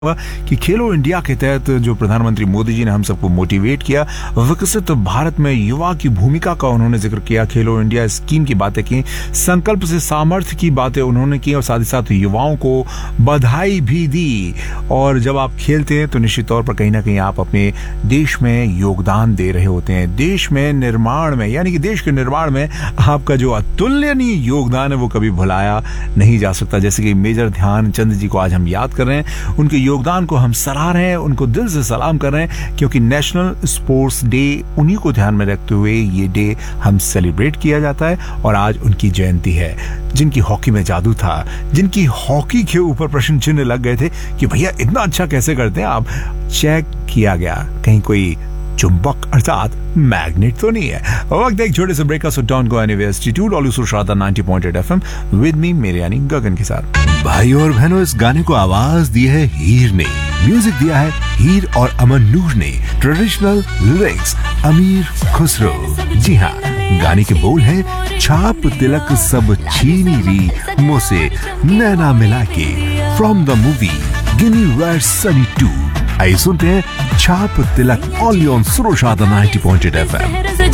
कि खेलो इंडिया के तहत जो प्रधानमंत्री मोदी जी ने हम सबको मोटिवेट किया, विकसित भारत में युवा की भूमिका का उन्होंने जिक्र किया, खेलो इंडिया स्कीम की बातें की, संकल्प से सामर्थ्य की बातें उन्होंने की और साथ ही साथ युवाओं को बधाई भी दी। और जब आप खेलते हैं तो निश्चित तौर पर कहीं ना कहीं आप अपने देश में योगदान दे रहे होते हैं, देश में निर्माण में, यानी कि देश के निर्माण में आपका जो अतुलनीय योगदान है वो कभी भुलाया नहीं जा सकता। जैसे कि मेजर ध्यानचंद जी को आज हम याद कर रहे हैं, उनके योगदान को हम सराह रहे हैं, उनको दिल से सलाम कर रहे हैं, क्योंकि नेशनल स्पोर्ट्स डे उन्हीं को ध्यान में रखते हुए ये डे हम सेलिब्रेट किया जाता है। और आज उनकी जयंती है, जिनकी हॉकी में जादू था, जिनकी हॉकी के ऊपर प्रश्न चिन्ह लग गए थे कि भैया इतना अच्छा कैसे करते हैं आप, चेक किया गया कहीं कोई चुंबक अर्थात मैग्नेट तो नहीं है। वक्त एक छोटे से ब्रेक का, so don't go anywhere, stay tuned always to श्राद्धा 90.8 FM with me मेरे यानी गगन के साथ। भाई और बहनों, इस गाने को आवाज दी है हीर ने, म्यूजिक दिया है हीर और अमन नूर ने, ट्रेडिशनल लिरिक्स अमीर खुसरो। जी हाँ, गाने के बोल हैं, छाप तिलक सब छीनी री मुझसे नैना मिला के, from the movie Guinea where Sunny 2। आइए सुनते हैं छाप तिलक ओनली ऑन सुरशादा 90.8 एफएम।